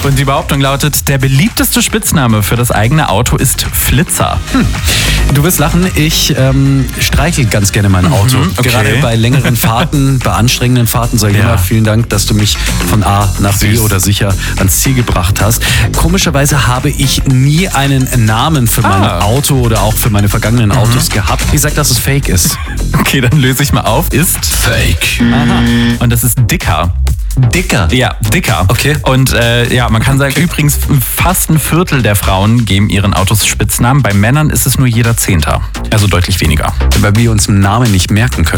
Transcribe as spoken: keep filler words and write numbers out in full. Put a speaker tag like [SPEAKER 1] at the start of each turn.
[SPEAKER 1] Und die Behauptung lautet, der beliebteste Spitzname für das eigene Auto ist Flitzer.
[SPEAKER 2] Hm. Du wirst lachen, ich ähm, streichel ganz gerne mein Auto.
[SPEAKER 1] Mhm, okay.
[SPEAKER 2] Gerade bei längeren Fahrten, bei anstrengenden Fahrten sage ich
[SPEAKER 1] Ja.
[SPEAKER 2] immer vielen Dank, dass du mich von A nach B
[SPEAKER 1] Süß.
[SPEAKER 2] oder sicher ans Ziel gebracht hast. Komischerweise habe ich nie einen Namen für mein
[SPEAKER 1] Ah.
[SPEAKER 2] Auto oder auch für meine vergangenen Autos gehabt. Ich sag, dass es fake ist.
[SPEAKER 1] Okay, dann löse ich mal auf. Ist
[SPEAKER 2] Fake.
[SPEAKER 1] Aha. Und das ist Dicker.
[SPEAKER 2] Dicker.
[SPEAKER 1] Ja, Dicker.
[SPEAKER 2] Okay.
[SPEAKER 1] Und äh, ja, man kann sagen, übrigens fast ein Viertel der Frauen geben ihren Autos Spitznamen. Bei Männern ist es nur jeder Zehnter. Also deutlich weniger.
[SPEAKER 2] Weil wir uns einen Namen nicht merken können.